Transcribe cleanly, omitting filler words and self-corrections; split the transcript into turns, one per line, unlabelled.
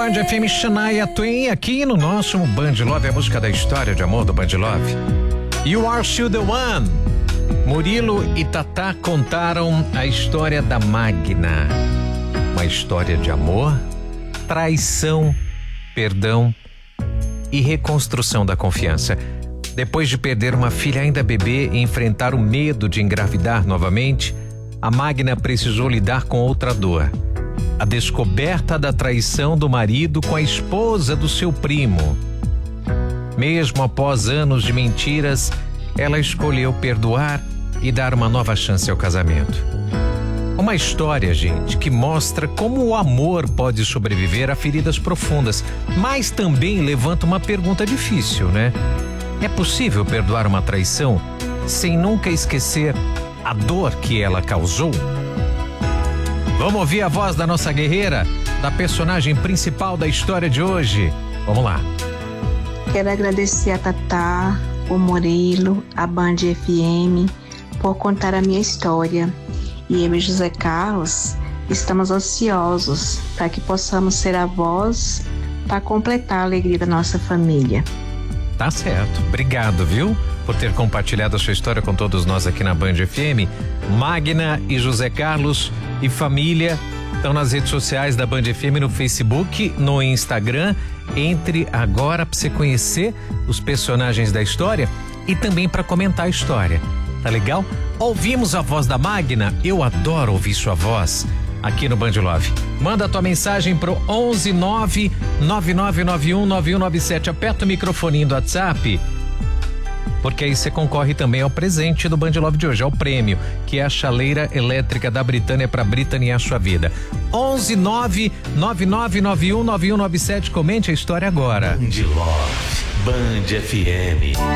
Band FM, Shania Twain, aqui no nosso Band Love, a música da história de amor do Band Love. You Are Still the One. Murilo e Tatá contaram a história da Magna. Uma história de amor, traição, perdão e reconstrução da confiança. Depois de perder uma filha ainda bebê e enfrentar o medo de engravidar novamente, a Magna precisou lidar com outra dor. A descoberta da traição do marido com a esposa do seu primo. Mesmo após anos de mentiras, ela escolheu perdoar e dar uma nova chance ao casamento. Uma história, gente, que mostra como o amor pode sobreviver a feridas profundas, mas também levanta uma pergunta difícil, né? É possível perdoar uma traição sem nunca esquecer a dor que ela causou? Vamos ouvir a voz da nossa guerreira, da personagem principal da história de hoje. Vamos lá.
Quero agradecer a Tatá, o Murilo, a Band FM, por contar a minha história. E eu e José Carlos estamos ansiosos para que possamos ser a voz para completar a alegria da nossa família.
Tá certo. Obrigado, viu? Por ter compartilhado a sua história com todos nós aqui na Band FM. Magna e José Carlos e família estão nas redes sociais da Band FM, no Facebook, no Instagram. Entre agora para você conhecer os personagens da história e também para comentar a história. Tá legal? Ouvimos a voz da Magna. Eu adoro ouvir sua voz aqui no Band Love. Manda a tua mensagem pro 11999919197. Aperta o microfoninho do WhatsApp, porque aí você concorre também ao presente do Band Love de hoje, ao prêmio, que é a chaleira elétrica da Britânia para Britânia e a sua vida. 11999919197. Comente a história agora.
Band Love, Band FM.